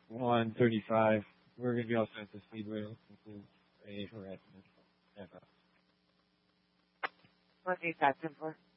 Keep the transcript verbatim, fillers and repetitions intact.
one thirty-five. We're gonna be all set at the Speedway. Ready for it. What are you taxing for?